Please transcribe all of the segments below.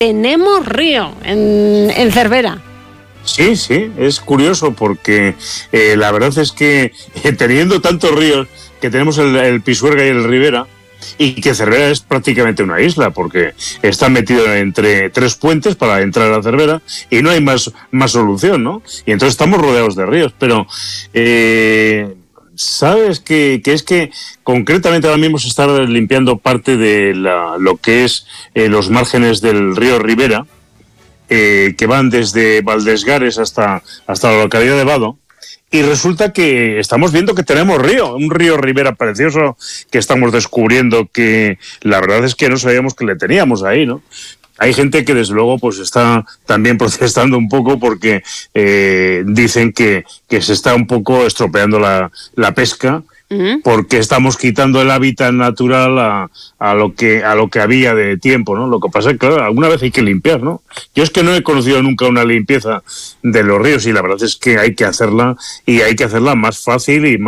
tenemos río en Cervera. Sí, es curioso porque la verdad es que teniendo tantos ríos que tenemos el Pisuerga y el Ribera, y que Cervera es prácticamente una isla porque está metido entre 3 puentes para entrar a Cervera y no hay más solución, ¿no? Y entonces estamos rodeados de ríos, pero sabes que es que concretamente ahora mismo se está limpiando parte de lo que es los márgenes del río Ribera, que van desde Valdesgares hasta la localidad de Vado. Y resulta que estamos viendo que tenemos un río Ribera precioso que estamos descubriendo, que la verdad es que no sabíamos que le teníamos ahí, ¿no? Hay gente que desde luego pues está también protestando un poco porque dicen que se está un poco estropeando la pesca, porque estamos quitando el hábitat natural a lo que había de tiempo, ¿no? Lo que pasa es que, claro, alguna vez hay que limpiar, ¿no? Yo es que no he conocido nunca una limpieza de los ríos y la verdad es que hay que hacerla, y hay que hacerla más fácil y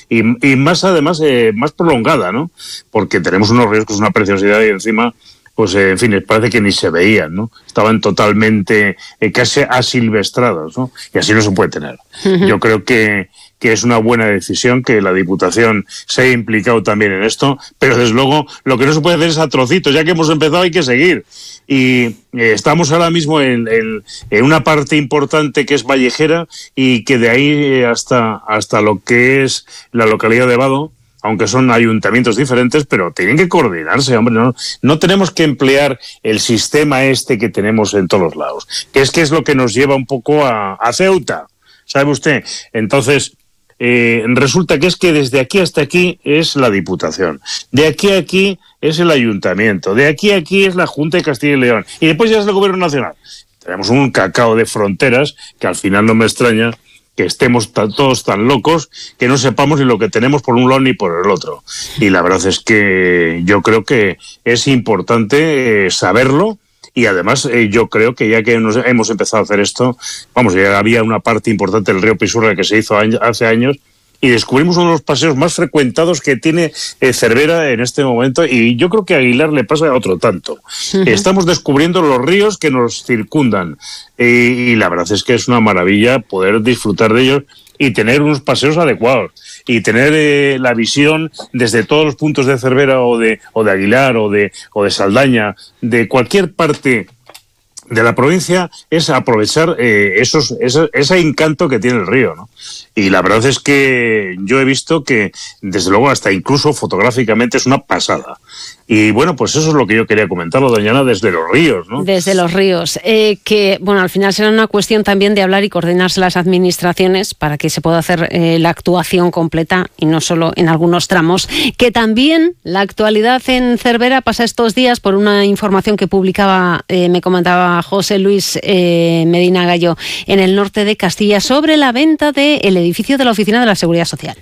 más además más prolongada, ¿no? Porque tenemos unos ríos que es una preciosidad y encima pues en fin, parece que ni se veían, ¿no? Estaban totalmente casi asilvestrados, ¿no? Y así no se puede tener. Yo creo que es una buena decisión que la Diputación se haya implicado también en esto, pero desde luego lo que no se puede hacer es a trocitos, ya que hemos empezado hay que seguir. Y estamos ahora mismo en una parte importante que es Vallejera y que de ahí hasta lo que es la localidad de Vado, aunque son ayuntamientos diferentes, pero tienen que coordinarse, hombre, no tenemos que emplear el sistema que tenemos en todos los lados, que es lo que nos lleva un poco a Ceuta, ¿sabe usted? Entonces, resulta que es que desde aquí hasta aquí es la Diputación, de aquí a aquí es el Ayuntamiento, de aquí a aquí es la Junta de Castilla y León, y después ya es el Gobierno Nacional. Tenemos un cacao de fronteras que al final no me extraña que estemos todos tan locos que no sepamos ni lo que tenemos por un lado ni por el otro. Y la verdad es que yo creo que es importante saberlo, y además yo creo que ya que hemos empezado a hacer esto, ya había una parte importante del río Pisuerga que se hizo hace años, y descubrimos uno de los paseos más frecuentados que tiene Cervera en este momento, y yo creo que a Aguilar le pasa otro tanto. Estamos descubriendo los ríos que nos circundan, y la verdad es que es una maravilla poder disfrutar de ellos y tener unos paseos adecuados, y tener la visión desde todos los puntos de Cervera o de Aguilar o de Saldaña, de cualquier parte de la provincia, es aprovechar ese encanto que tiene el río, ¿no? Y la verdad es que yo he visto que, desde luego, hasta incluso fotográficamente es una pasada. Y bueno, pues eso es lo que yo quería comentarlo, doña Ana, desde los ríos, ¿no? Desde los ríos. Que, bueno, al final será una cuestión también de hablar y coordinarse las administraciones para que se pueda hacer la actuación completa y no solo en algunos tramos. Que también la actualidad en Cervera pasa estos días por una información que publicaba, me comentaba José Luis Medina Gallo, en el norte de Castilla, sobre la venta del edificio de la Oficina de la Seguridad Social.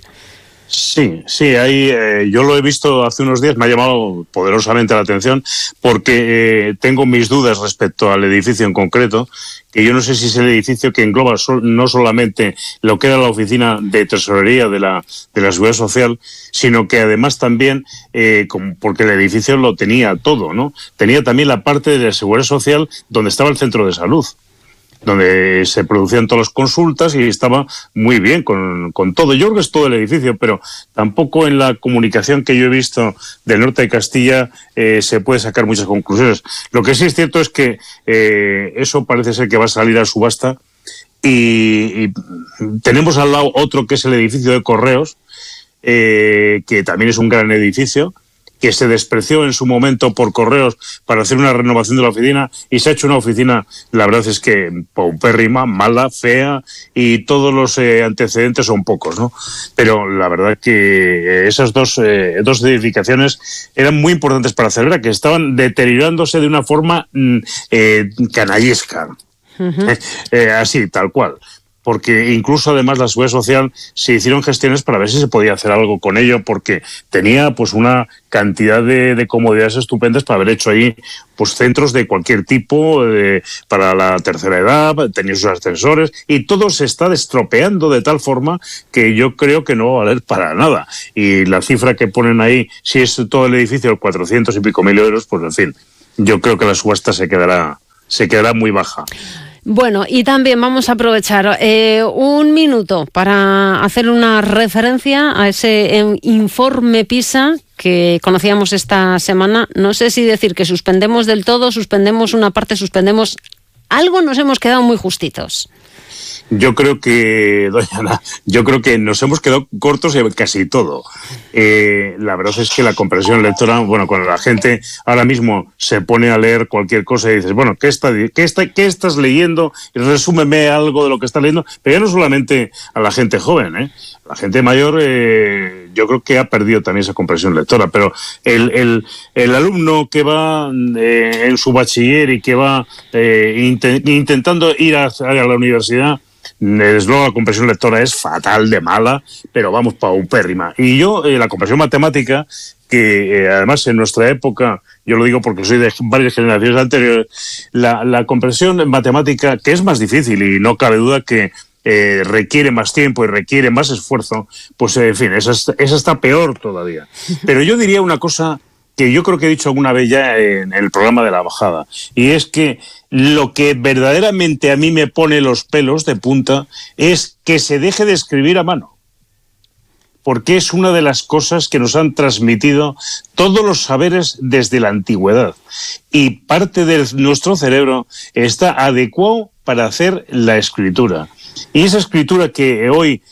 Sí, ahí yo lo he visto hace unos días, me ha llamado poderosamente la atención porque tengo mis dudas respecto al edificio en concreto, que yo no sé si es el edificio que engloba no solamente lo que era la oficina de tesorería de la Seguridad Social, sino que además también, porque el edificio lo tenía todo, ¿no? Tenía también la parte de la Seguridad Social donde estaba el centro de salud, donde se producían todas las consultas, y estaba muy bien con todo. Yo creo que es todo el edificio, pero tampoco en la comunicación que yo he visto del norte de Castilla se puede sacar muchas conclusiones. Lo que sí es cierto es que eso parece ser que va a salir a subasta, y tenemos al lado otro que es el edificio de Correos, que también es un gran edificio, que se despreció en su momento por Correos para hacer una renovación de la oficina, y se ha hecho una oficina, la verdad es que paupérrima, mala, fea, y todos los antecedentes son pocos, ¿no? Pero la verdad que esas dos edificaciones eran muy importantes para Cervera, que estaban deteriorándose de una forma canallesca, así, tal cual. Porque incluso además la Seguridad Social se hicieron gestiones para ver si se podía hacer algo con ello, porque tenía pues una cantidad de comodidades estupendas para haber hecho ahí pues centros de cualquier tipo, para la tercera edad, tenía sus ascensores, y todo se está estropeando de tal forma que yo creo que no va a valer para nada. Y la cifra que ponen ahí, si es todo el edificio, 400 y pico mil euros, pues en fin, yo creo que la subasta se quedará se quedará muy baja. Bueno, y también vamos a aprovechar un minuto para hacer una referencia a ese informe PISA que conocíamos esta semana. No sé si decir que suspendemos del todo, suspendemos una parte, suspendemos algo, nos hemos quedado muy justitos. Yo creo que, doña Ana, nos hemos quedado cortos en casi todo. La verdad es que la comprensión lectora, bueno, cuando la gente ahora mismo se pone a leer cualquier cosa y dices, bueno, ¿qué estás leyendo? Y resúmeme algo de lo que estás leyendo. Pero ya no solamente a la gente joven, la gente mayor, yo creo que ha perdido también esa comprensión lectora. Pero el alumno que va en su bachiller y que va intentando ir a la universidad, desde luego la comprensión lectora es fatal de mala, pero vamos, paupérrima. Y yo, la comprensión matemática, que además en nuestra época, yo lo digo porque soy de varias generaciones anteriores, la comprensión matemática, que es más difícil y no cabe duda que requiere más tiempo y requiere más esfuerzo, pues en fin, esa está peor todavía. Pero yo diría una cosa que yo creo que he dicho alguna vez ya en el programa de la bajada, y es que lo que verdaderamente a mí me pone los pelos de punta es que se deje de escribir a mano, porque es una de las cosas que nos han transmitido todos los saberes desde la antigüedad, y parte de nuestro cerebro está adecuado para hacer la escritura. Y esa escritura que hoy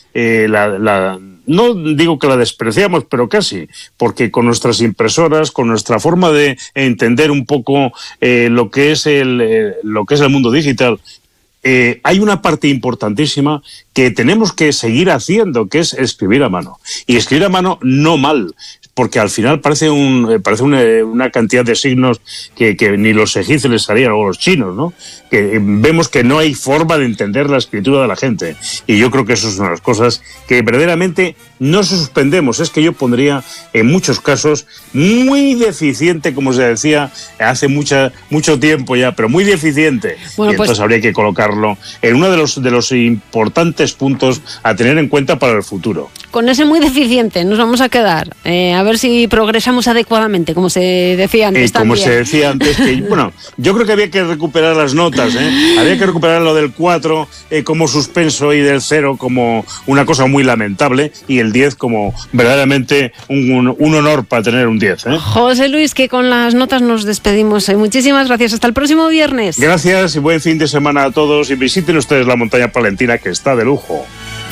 no digo que la despreciamos, pero casi, porque con nuestras impresoras, con nuestra forma de entender un poco lo que es el mundo digital, hay una parte importantísima que tenemos que seguir haciendo, que es escribir a mano. Y escribir a mano no mal, porque al final parece una cantidad de signos que ni los egipcios les harían, o los chinos, ¿no? Que vemos que no hay forma de entender la escritura de la gente. Y yo creo que eso es una de las cosas que verdaderamente no suspendemos. Es que yo pondría, en muchos casos, muy deficiente, como se decía hace mucho tiempo ya, pero muy deficiente. Bueno, y entonces habría que colocarlo en uno de los importantes puntos a tener en cuenta para el futuro. Con ese muy deficiente nos vamos a quedar. A ver si progresamos adecuadamente, como se decía antes. Como se decía antes, que, bueno, yo creo que había que recuperar las notas, había que recuperar lo del 4 como suspenso y del 0 como una cosa muy lamentable y el 10 como verdaderamente un honor para tener un 10. José Luis, que con las notas nos despedimos. Muchísimas gracias. Hasta el próximo viernes. Gracias y buen fin de semana a todos y visiten ustedes la montaña palentina, que está de lujo.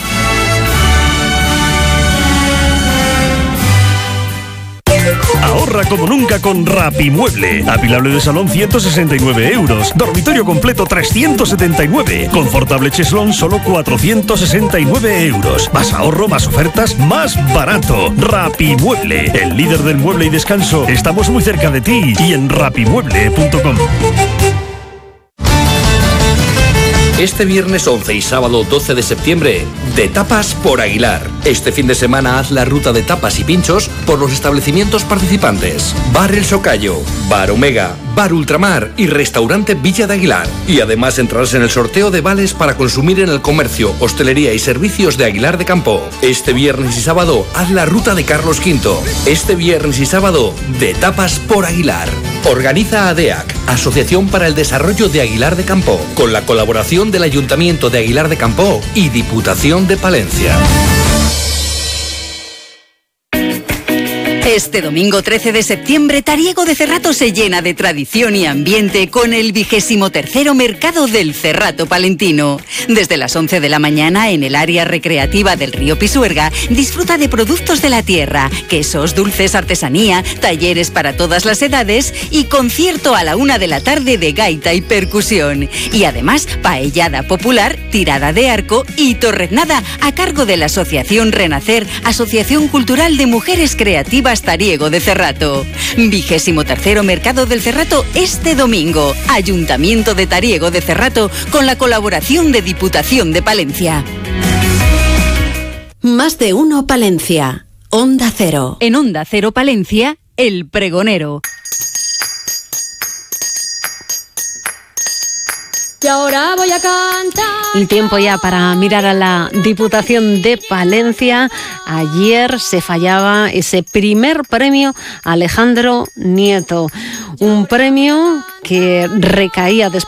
Ahorra como nunca con Rapimueble. Apilable de salón 169 euros. Dormitorio completo 379. Confortable cheslón solo 469 euros. Más ahorro, más ofertas, más barato. Rapimueble, el líder del mueble y descanso. Estamos muy cerca de ti y en rapimueble.com. Este viernes 11 y sábado 12 de septiembre, de tapas por Aguilar. Este fin de semana haz la ruta de tapas y pinchos por los establecimientos participantes. Bar El Socayo, Bar Omega, Bar Ultramar y Restaurante Villa de Aguilar. Y además entrarás en el sorteo de vales para consumir en el comercio, hostelería y servicios de Aguilar de Campo. Este viernes y sábado haz la ruta de Carlos V. Este viernes y sábado, de tapas por Aguilar. Organiza ADEAC, Asociación para el Desarrollo de Aguilar de Campo, con la colaboración del Ayuntamiento de Aguilar de Campo y Diputación de Palencia. Este domingo 13 de septiembre, Tariego de Cerrato se llena de tradición y ambiente con el 23º Mercado del Cerrato Palentino. Desde las 11 de la mañana, en el área recreativa del río Pisuerga, disfruta de productos de la tierra, quesos, dulces, artesanía, talleres para todas las edades y concierto a la 1 de la tarde de gaita y percusión. Y además, paellada popular, tirada de arco y torreznada a cargo de la Asociación Renacer, Asociación Cultural de Mujeres Creativas Tariego de Cerrato. 23º Mercado del Cerrato este domingo. Ayuntamiento de Tariego de Cerrato con la colaboración de Diputación de Palencia. Más de uno Palencia. Onda Cero. En Onda Cero Palencia, El Pregonero. Y ahora voy a cantar. Y tiempo ya para mirar a la Diputación de Palencia. Ayer se fallaba ese primer premio a Alejandro Nieto. Un premio que recaía después